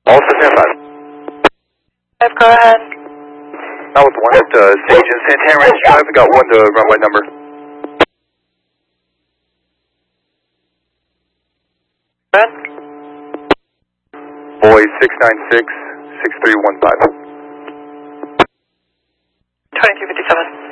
All system 5. Go ahead. Now with 1 at Sage and Santana Range Drive, we got 1 to runway number. Red. Boy 696, 6315. 2357.